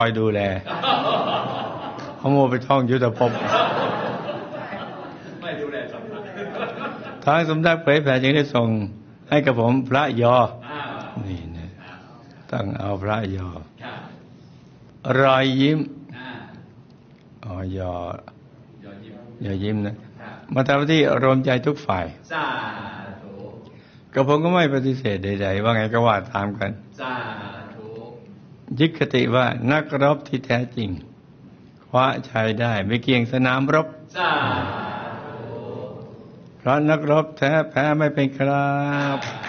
คอยดูแลเขาโมไปท่องยุทธภพไม่ดูแลสำนักทางสำนักเผยแผ่จึงได้ส่งให้กับผมพระยอนี่นะต้องเอาพระยอรอยยิ้มยอยิ้มนะมาทำหน้าที่รวมใจทุกฝ่ายกับผมก็ไม่ปฏิเสธใดๆว่าไงก็ว่าตามกันยึดคติว่านักรบที่แท้จริงคว้าชัยได้ไม่เกี่ยงสนามรบเพราะนักรบแท้แพ้ไม่เป็นครับ